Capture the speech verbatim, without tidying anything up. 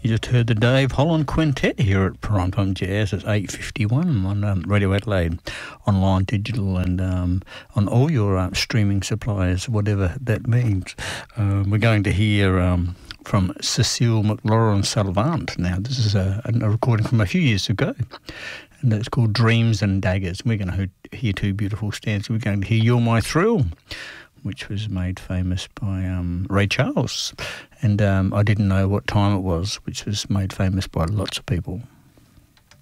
You just heard the Dave Holland Quintet here at Primetime Jazz at eight fifty-one on um, Radio Adelaide, online, digital, and um, on all your uh, streaming suppliers, whatever that means. Um, we're going to hear um, from Cecile McLaurin Salvant. Now, this is a, a recording from a few years ago, and it's called Dreams and Daggers. We're going to hear two beautiful stanzas. We're going to hear You're My Thrill, which was made famous by um, Ray Charles. And um, I Didn't Know What Time It Was, which was made famous by lots of people.